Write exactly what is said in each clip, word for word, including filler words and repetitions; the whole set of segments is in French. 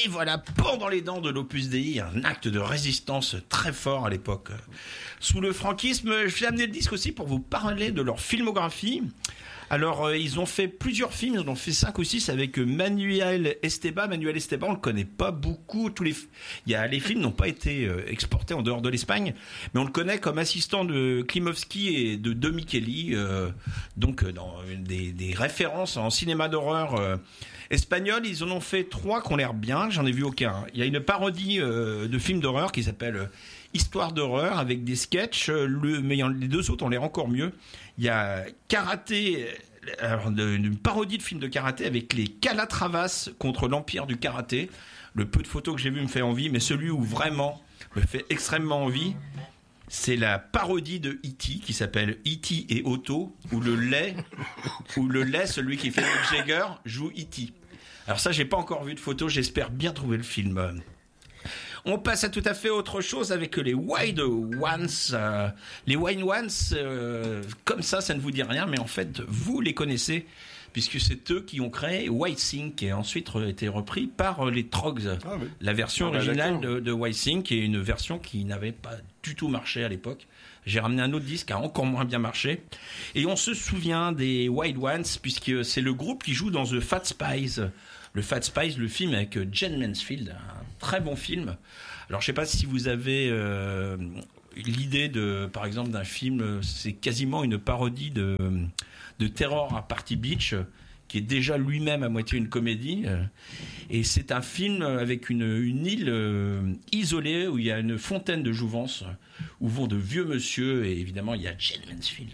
Et voilà, pendant les dents de l'Opus Dei, un acte de résistance très fort à l'époque. Sous le franquisme, j'ai amené le disque aussi pour vous parler de leur filmographie. Alors, euh, ils ont fait plusieurs films, ils en ont fait cinq ou six avec Manuel Esteban. Manuel Esteban, on le connaît pas beaucoup. Tous les, il y a, les films n'ont pas été euh, exportés en dehors de l'Espagne, mais on le connaît comme assistant de Klimovski et de De Micheli, euh, donc euh, dans des, des références en cinéma d'horreur euh, espagnol. Ils en ont fait trois qui ont l'air bien, j'en ai vu aucun. Il y a une parodie euh, de film d'horreur qui s'appelle euh, Histoire d'horreur avec des sketchs, le, mais les deux autres ont l'air encore mieux. Il y a Karaté, alors une parodie de film de karaté avec les Calatravas contre l'Empire du karaté. Le peu de photos que j'ai vu me fait envie, mais celui où vraiment me fait extrêmement envie, c'est la parodie de E T qui s'appelle E T et Otto, où le lait, où le lait, celui qui fait Mick Jagger, joue E T. Alors ça, j'ai pas encore vu de photos, j'espère bien trouver le film. On passe à tout à fait autre chose avec les Wild Ones. Euh, les Wild Ones, euh, comme ça, ça ne vous dit rien, mais en fait, vous les connaissez, puisque c'est eux qui ont créé White Sync, qui a ensuite été repris par les Trogs. Ah oui. La version ah, originale de, de White Sync, qui est une version qui n'avait pas du tout marché à l'époque. J'ai ramené un autre disque qui a encore moins bien marché. Et on se souvient des Wild Ones, puisque c'est le groupe qui joue dans The Fat Spies. Le Fat Spies, le film avec Jane Mansfield, un très bon film. Alors, je ne sais pas si vous avez euh, l'idée de, par exemple, d'un film, c'est quasiment une parodie de, de Terror à Party Beach, qui est déjà lui-même à moitié une comédie. Et c'est un film avec une, une île euh, isolée où il y a une fontaine de jouvence, où vont de vieux monsieur, et évidemment, il y a Jane Mansfield.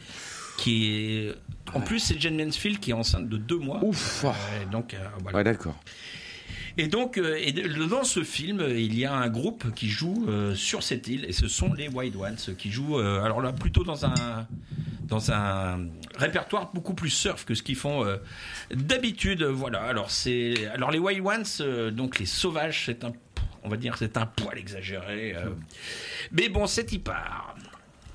Qui est... En plus, c'est Jane Mansfield qui est enceinte de deux mois. Ouf. Euh, donc, euh, voilà. Ouais, d'accord. Et donc, euh, et dans ce film, il y a un groupe qui joue euh, sur cette île, et ce sont les Wild Ones qui jouent. Euh, alors là, plutôt dans un dans un répertoire beaucoup plus surf que ce qu'ils font euh, d'habitude. Voilà. Alors c'est alors les Wild Ones, euh, donc les sauvages, c'est un on va dire c'est un poil exagéré. Euh, mais bon, c'est y part.